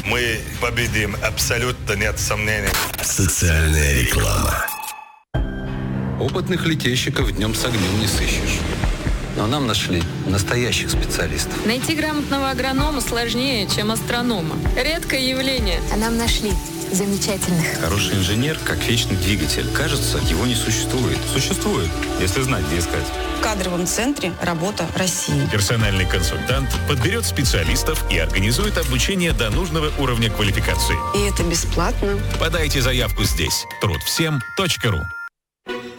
Мы победим, абсолютно нет сомнений. Социальная реклама. Опытных летейщиков днем с огнем не сыщешь. Но нам нашли настоящих специалистов. Найти грамотного агронома сложнее, чем астронома. Редкое явление. А нам нашли замечательных. Хороший инженер, как вечный двигатель. Кажется, его не существует. Существует, если знать, где искать. В кадровом центре «Работа России». Персональный консультант подберет специалистов и организует обучение до нужного уровня квалификации. И это бесплатно. Подайте заявку здесь. Трудвсем.ру